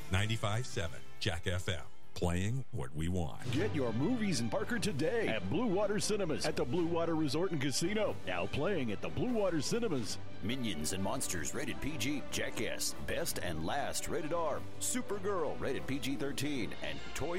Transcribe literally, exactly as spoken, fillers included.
ninety-five point seven Jack F M. Playing what we want. Get your movies in Parker today at Blue Water Cinemas at the Blue Water Resort and Casino. Now playing at the Blue Water Cinemas. Minions and Monsters rated P G. Jackass Best and Last rated R. Supergirl rated P G thirteen. And Toy